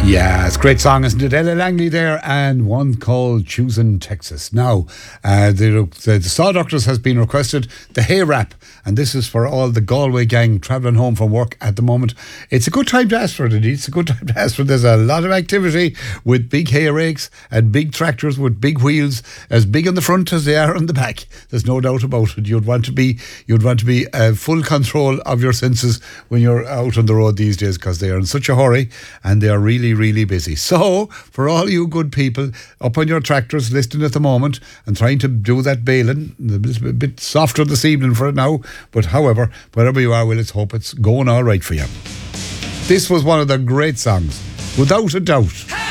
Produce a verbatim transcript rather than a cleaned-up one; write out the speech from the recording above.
Yeah, it's a great song, isn't it? Ella Langley there, and one called Choosing Texas. Now, uh, the, the, the Saw Doctors has been requested, the Hay Rap, and this is for all the Galway gang travelling home from work at the moment. It's a good time to ask for it, indeed. It's a good time to ask for it. There's a lot of activity with big hay rakes and big tractors with big wheels, as big on the front as they are on the back. There's no doubt about it. You'd want to be, you'd want to be uh, full control of your senses when you're out on the road these days, because they are in such a hurry and they are really, really busy. So, for all you good people up on your tractors listening at the moment and trying to do that baling, it's a bit softer this evening for it now, but however, wherever you are, well, let's hope it's going all right for you. This was one of the great songs, without a doubt.